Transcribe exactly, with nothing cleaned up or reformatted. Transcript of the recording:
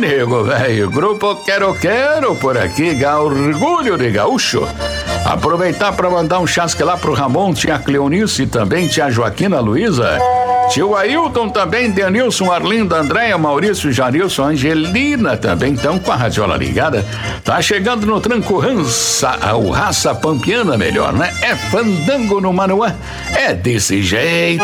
nego velho, grupo Quero Quero por aqui, orgulho de gaúcho. Aproveitar para mandar um chasque lá pro Ramon, tia Cleonice e também tia Joaquina Luísa, tio Ailton também, Denilson, Arlinda, Andréia, Maurício, Jarilson, Angelina também estão com a radiola ligada. Tá chegando no tranco Rança, o Raça Pampiana melhor, né? É fandango no Manuã, é desse jeito.